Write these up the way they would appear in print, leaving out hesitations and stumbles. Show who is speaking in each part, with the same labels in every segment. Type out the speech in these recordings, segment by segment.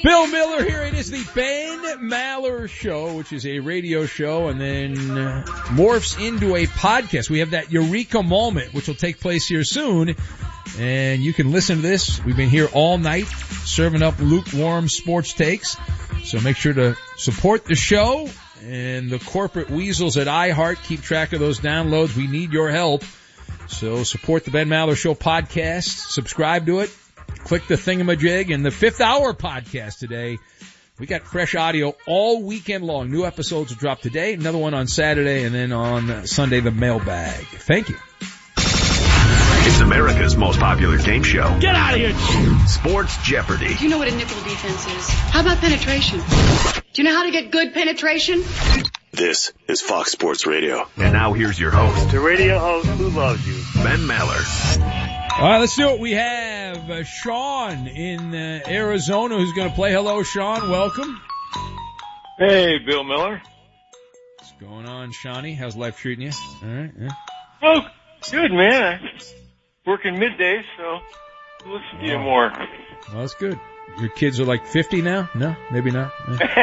Speaker 1: Bill Miller here. It is the Ben Maller Show, which is a radio show and then morphs into a podcast. We have that Eureka moment, which will take place here soon. And you can listen to this. We've been here all night serving up lukewarm sports takes. So make sure to support the show. And the corporate weasels at iHeart keep track of those downloads. We need your help. So support the Ben Maller Show podcast. Subscribe to it. Click the thingamajig. And the Fifth Hour podcast today. We got fresh audio all weekend long. New episodes will drop today. Another one on Saturday. And then on Sunday, the mailbag. Thank you.
Speaker 2: It's America's most popular game show.
Speaker 3: Get out of here!
Speaker 2: Sports Jeopardy.
Speaker 4: Do you know what a nickel defense is? How about penetration? Do you know how to get good penetration?
Speaker 5: This is Fox Sports Radio.
Speaker 2: And now here's your host.
Speaker 3: The radio host who loves you.
Speaker 2: Ben Maller.
Speaker 1: All right, let's do it. We have Sean in Arizona who's going to play. Hello, Sean. Welcome.
Speaker 6: Hey, Bill Miller.
Speaker 1: What's going on, Shawnee? How's life treating you? All right. Yeah.
Speaker 6: Oh, good, man. Working midday, so I'll listen to you more.
Speaker 1: Well, that's good. Your kids are like 50 now? No, maybe not.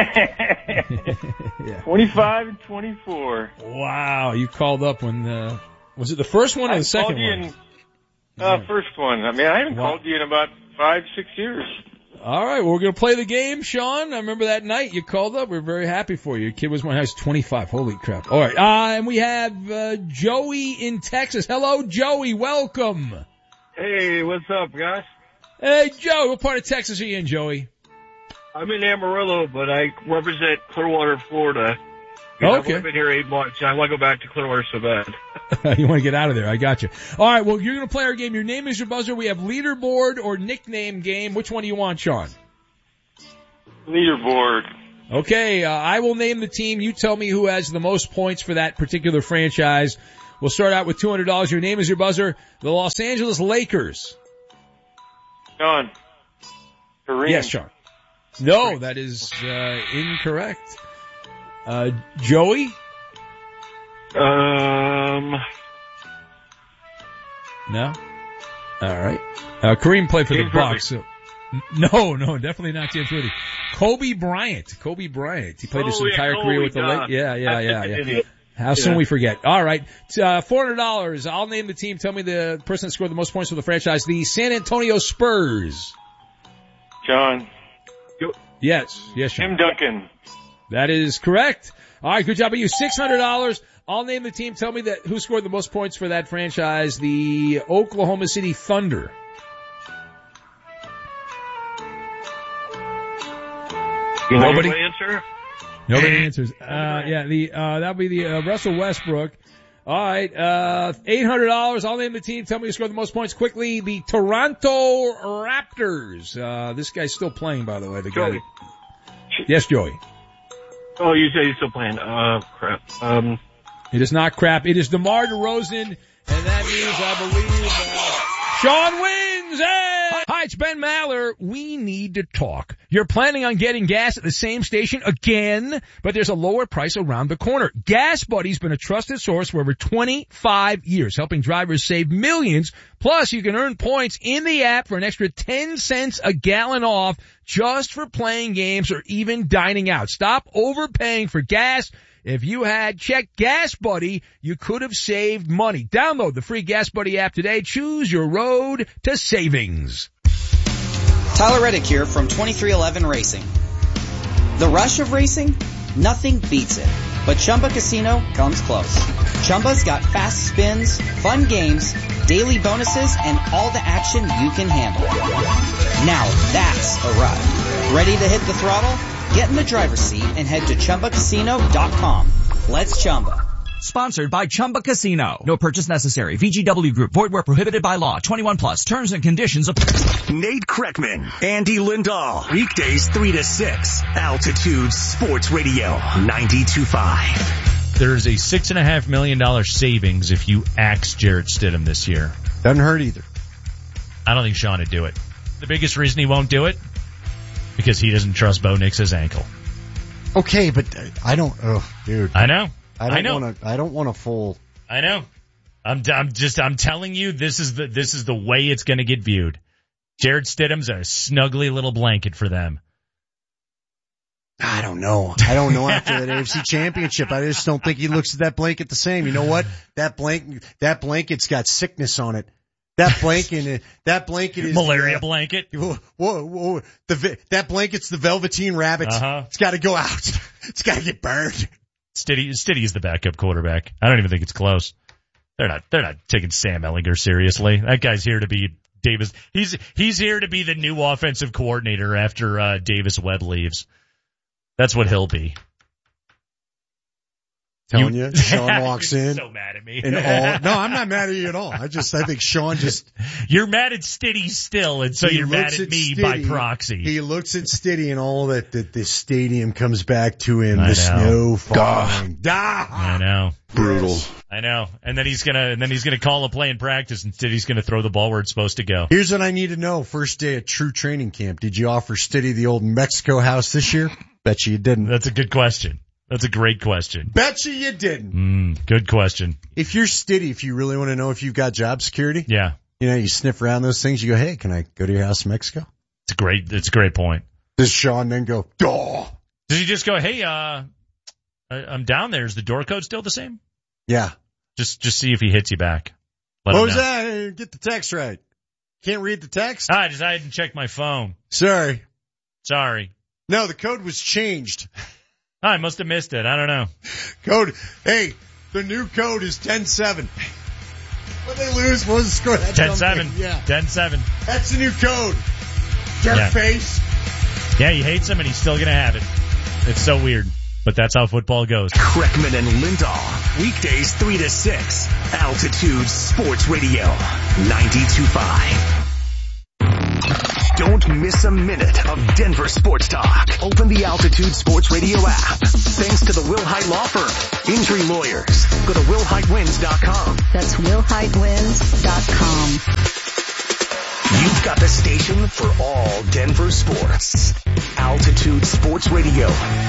Speaker 1: Yeah.
Speaker 6: 25 and 24.
Speaker 1: Wow, you called up when, was it the first one or the second one?
Speaker 6: First one. I mean, I haven't called you in about 5-6 years.
Speaker 1: All right, well, we're going to play the game, Sean. I remember that night you called up. We're very happy for you. Your kid was when I was 25. Holy crap. All right, and we have Joey in Texas. Hello, Joey. Welcome.
Speaker 7: Hey, what's up, guys?
Speaker 1: Hey, Joey. What part of Texas are you in, Joey?
Speaker 7: I'm in Amarillo, but I represent Clearwater, Florida.
Speaker 1: Okay.
Speaker 7: I've been here 8 months. I want to go back to Clearwater so bad.
Speaker 1: You want to get out of there. I got you. All right, well, you're going to play our game. Your name is your buzzer. We have leaderboard or nickname game. Which one do you want, Sean?
Speaker 6: Leaderboard.
Speaker 1: Okay, I will name the team. You tell me who has the most points for that particular franchise. We'll start out with $200. Your name is your buzzer. The Los Angeles Lakers.
Speaker 6: Sean. Kareem.
Speaker 1: Yes, Sean. No, that is incorrect. Joey? No? All right. Kareem played for the Bucks. So, no, definitely not James Worthy. Kobe Bryant. He played his entire career with the Lakers. Yeah. How soon we forget. All right. $400. I'll name the team. Tell me the person that scored the most points for the franchise. The San Antonio Spurs.
Speaker 6: John.
Speaker 1: Yes, Sean.
Speaker 6: Tim Duncan.
Speaker 1: That is correct. All right, good job by you. $600. I'll name the team. Tell me who scored the most points for that franchise. The Oklahoma City Thunder.
Speaker 7: Nobody answer?
Speaker 1: Nobody answers. That'll be the Russell Westbrook. All right, $800. I'll name the team. Tell me who scored the most points quickly. The Toronto Raptors. This guy's still playing, by the way. The guy. Yes, Joey.
Speaker 7: Oh, you say he's still playing. Crap.
Speaker 1: It is not crap. It is DeMar DeRozan, and that means I believe Sean wins. Hey! Hi, it's Ben Maller. We need to talk. You're planning on getting gas at the same station again, but there's a lower price around the corner. Gas Buddy's been a trusted source for over 25 years, helping drivers save millions. Plus, you can earn points in the app for an extra 10 cents a gallon off just for playing games or even dining out. Stop overpaying for gas. If you had checked Gas Buddy, you could have saved money. Download the free Gas Buddy app today. Choose your road to savings.
Speaker 8: Tyler Reddick here from 2311 Racing. The rush of racing? Nothing beats it. But Chumba Casino comes close. Chumba's got fast spins, fun games, daily bonuses, and all the action you can handle. Now that's a ride. Ready to hit the throttle? Get in the driver's seat and head to ChumbaCasino.com. Let's Chumba.
Speaker 9: Sponsored by Chumba Casino. No purchase necessary. VGW Group. Void where prohibited by law. 21 plus. Terms and conditions apply.
Speaker 2: Nate Kreckman, Andy Lindahl. Weekdays 3 to 6. Altitude Sports Radio 92.5.
Speaker 10: There's a $6.5 million savings if you axe Jarrett Stidham this year.
Speaker 11: Doesn't hurt either.
Speaker 10: I don't think Sean would do it. The biggest reason he won't do it? Because he doesn't trust Bo Nix's ankle.
Speaker 11: Okay, but I don't. Oh, dude.
Speaker 10: I know.
Speaker 11: I don't want a full.
Speaker 10: I know. I'm telling you, this is the way it's going to get viewed. Jarrett Stidham's a snuggly little blanket for them.
Speaker 11: I don't know. After that AFC Championship, I just don't think he looks at that blanket the same. You know what? That blanket's got sickness on it. That blanket is
Speaker 10: malaria blanket.
Speaker 11: Whoa. That blanket's the Velveteen Rabbit.
Speaker 10: Uh-huh.
Speaker 11: It's got to go out. It's got to get burned.
Speaker 10: Stiddy is the backup quarterback. I don't even think it's close. They're not taking Sam Ehlinger seriously. That guy's here to be Davis. He's here to be the new offensive coordinator after Davis Webb leaves. That's what he'll be.
Speaker 11: Telling you, Sean walks in.
Speaker 10: So mad at me.
Speaker 11: No, I'm not mad at you at all. I think Sean just.
Speaker 10: You're mad at Stiddy still, and so you're mad at me Stiddy, by proxy.
Speaker 11: He looks at Stiddy and all that the stadium comes back to him. The snow falling.
Speaker 10: I know.
Speaker 5: Brutal.
Speaker 10: I know. And then he's gonna call a play in practice, and Stiddy's gonna throw the ball where it's supposed to go.
Speaker 11: Here's what I need to know. First day at true training camp. Did you offer Stiddy the old Mexico house this year? Bet you didn't.
Speaker 10: That's a good question. That's a great question.
Speaker 11: Bet you didn't.
Speaker 10: Good question.
Speaker 11: If you're Stiddy, if you really want to know if you've got job security,
Speaker 10: yeah,
Speaker 11: you sniff around those things. You go, hey, can I go to your house in Mexico?
Speaker 10: It's a great point.
Speaker 11: Does Sean then go, duh?
Speaker 10: Does he just go, hey, I'm down there. Is the door code still the same?
Speaker 11: Yeah.
Speaker 10: Just see if he hits you back.
Speaker 11: What was that? Get the text right. Can't read the text?
Speaker 10: I didn't check my phone.
Speaker 11: Sorry.
Speaker 10: No,
Speaker 11: the code was changed.
Speaker 10: I must have missed it. I don't know.
Speaker 11: Hey, the new code is 10-7. When they lose, what was the score?
Speaker 10: 10-7.
Speaker 11: Yeah.
Speaker 10: 10-7.
Speaker 11: That's the new code. Jerk face.
Speaker 10: Yeah, he hates him and he's still going to have it. It's so weird, but that's how football goes.
Speaker 2: Kreckman and Lindahl. Weekdays 3 to 6. Altitude Sports Radio. 92.5. Don't miss a minute of Denver sports talk. Open the Altitude Sports Radio app. Thanks to the Wilhite Law Firm. Injury lawyers. Go to WilhiteWins.com.
Speaker 12: That's WilhiteWins.com.
Speaker 2: You've got the station for all Denver sports. Altitude Sports Radio.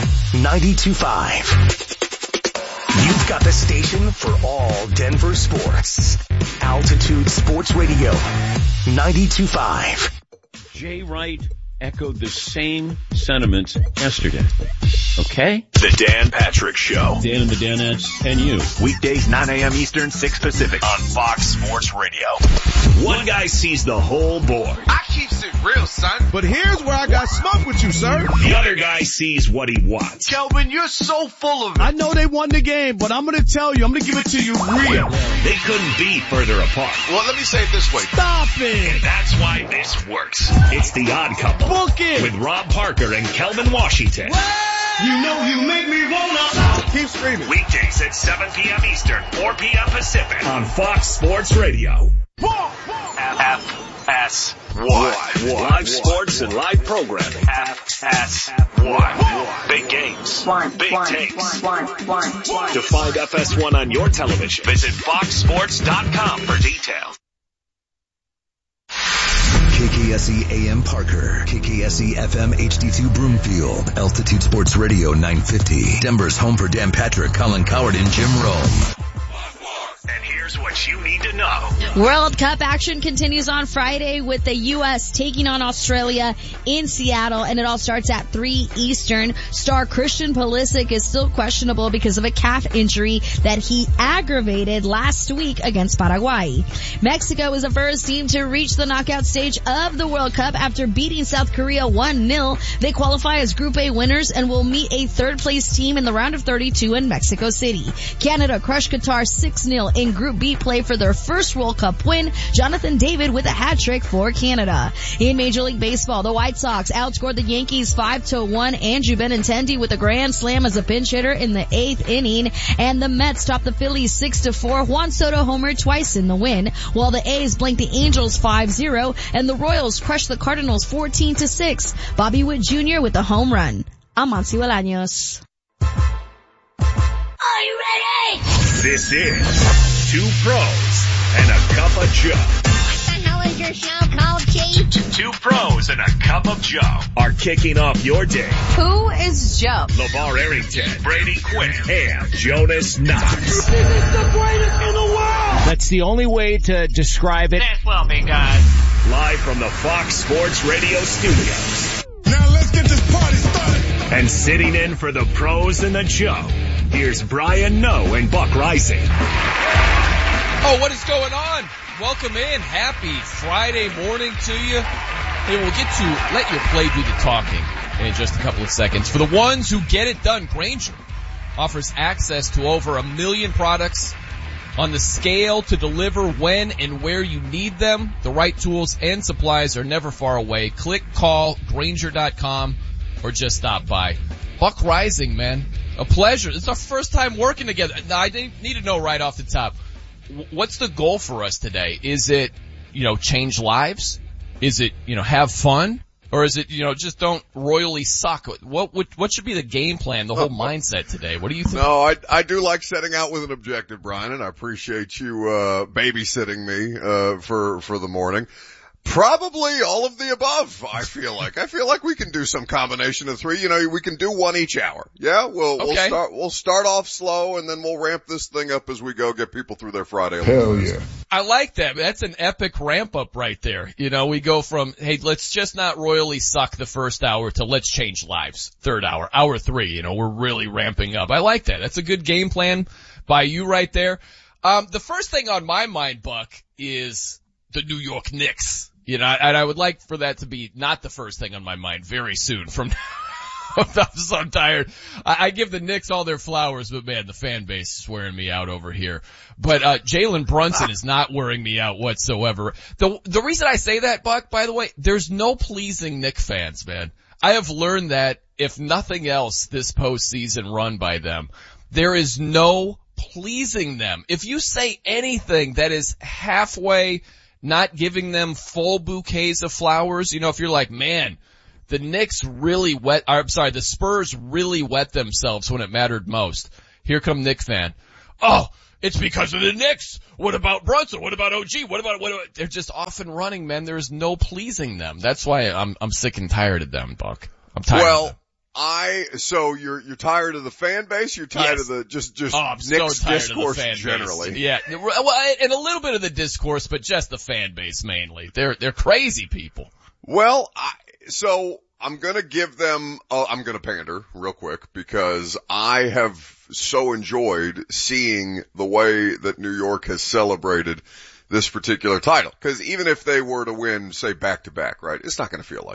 Speaker 2: 92.5. You've got the station for all Denver sports. Altitude Sports Radio. 92.5.
Speaker 13: Jay Wright echoed the same sentiments yesterday. Okay?
Speaker 5: The Dan Patrick Show.
Speaker 13: Dan and the Danettes and you.
Speaker 5: Weekdays 9 a.m. Eastern, 6 Pacific on Fox Sports Radio. One guy sees the whole board.
Speaker 14: I keeps it real, son. But here's where I got smoke with you, sir.
Speaker 5: The other guy sees what he wants.
Speaker 14: Kelvin, you're so full of it. I know they won the game, but I'm going to tell you, I'm going to give it to you real.
Speaker 5: They couldn't be further apart.
Speaker 14: Well, let me say it this way. Stop it.
Speaker 5: And that's why this works. It's The Odd Couple.
Speaker 14: Book it.
Speaker 5: With Rob Parker and Kelvin Washington.
Speaker 14: What? You know you make me wanna. Keep screaming.
Speaker 5: Weekdays at 7 p.m. Eastern, 4 p.m. Pacific on Fox Sports Radio. FS1. Live sports and live programming. FS1. Big games. Big takes. To find FS1 on your television, visit foxsports.com for details.
Speaker 15: KKSE AM Parker, KKSE FM HD2 Broomfield, Altitude Sports Radio 950, Denver's home for Dan Patrick, Colin Coward, and Jim Rome.
Speaker 5: And here's what you need to know.
Speaker 16: World Cup action continues on Friday with the U.S. taking on Australia in Seattle, and it all starts at 3 Eastern. Star Christian Pulisic is still questionable because of a calf injury that he aggravated last week against Paraguay. Mexico is the first team to reach the knockout stage of the World Cup after beating South Korea 1-0. They qualify as Group A winners and will meet a third-place team in the round of 32 in Mexico City. Canada crushed Qatar 6-0 in Group B play for their first World Cup win. Jonathan David with a hat-trick for Canada. In Major League Baseball, the White Sox outscored the Yankees 5-1. Andrew Benintendi with a grand slam as a pinch hitter in the 8th inning. And the Mets topped the Phillies 6-4. Juan Soto homered twice in the win, while the A's blanked the Angels 5-0, and the Royals crushed the Cardinals 14-6. Bobby Witt Jr. with a home run. I'm Monty Bolaños.
Speaker 17: Are you ready?
Speaker 5: This is Two Pros and a Cup of Joe.
Speaker 17: What the hell is your show called, Chief?
Speaker 5: Two Pros and a Cup of Joe are kicking off your day.
Speaker 18: Who is Joe?
Speaker 5: LeVar Arrington, Brady Quinn, and Jonas Knox.
Speaker 14: This is the greatest in the world.
Speaker 19: That's the only way to describe it.
Speaker 14: This will be good.
Speaker 5: Live from the Fox Sports Radio studios.
Speaker 14: Now let's get this party started.
Speaker 5: And sitting in for the pros in the show, here's Brian Noe and Buck Rising.
Speaker 1: Oh, what is going on? Welcome in. Happy Friday morning to you. Hey, we'll get to let your play do the talking in just a couple of seconds. For the ones who get it done, Grainger offers access to over 1 million products on the scale to deliver when and where you need them. The right tools and supplies are never far away. Click, call, Grainger.com, or just stop by. Buck Rising, man. A pleasure. It's our first time working together. Now, I need to know right off the top, what's the goal for us today? Is it, change lives? Is it, have fun? Or is it, just don't royally suck? What should be the game plan, the whole mindset today? What do you think?
Speaker 18: No, I do like setting out with an objective, Brian, and I appreciate you, babysitting me, for the morning. Probably all of the above, I feel like. I feel like we can do some combination of three. We can do one each hour. Yeah, we'll start off slow and then we'll ramp this thing up as we go, get people through their Friday.
Speaker 11: Hell yeah.
Speaker 1: I like that. That's an epic ramp up right there. We go from, hey, let's just not royally suck the first hour to let's change lives. Third hour, hour 3, we're really ramping up. I like that. That's a good game plan by you right there. The first thing on my mind, Buck, is the New York Knicks. And I would like for that to be not the first thing on my mind very soon from now. I'm tired. I give the Knicks all their flowers, but man, the fan base is wearing me out over here. But, Jalen Brunson is not wearing me out whatsoever. The reason I say that, Buck, by the way, there's no pleasing Knicks fans, man. I have learned that if nothing else this postseason run by them, there is no pleasing them. If you say anything that is halfway not giving them full bouquets of flowers, if you're like, man, the Spurs really wet themselves when it mattered most. Here come Knicks fan. Oh, it's because of the Knicks. What about Brunson? What about OG? What about, they're just off and running, man. There's no pleasing them. That's why I'm sick and tired of them, Buck. I'm tired of them.
Speaker 18: So you're tired of the fan base? You're tired of the just Knicks discourse generally?
Speaker 1: Yeah. Well, and a little bit of the discourse, but just the fan base mainly. They're crazy people.
Speaker 18: Well, I'm gonna give them, I'm gonna pander real quick because I have so enjoyed seeing the way that New York has celebrated this particular title. Cause even if they were to win, say back to back, right? It's not gonna feel like